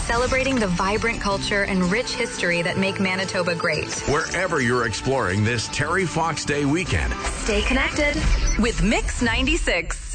celebrating the vibrant culture and rich history that make Manitoba great. Wherever you're exploring this Terry Fox Day weekend, Stay connected with Mix 96.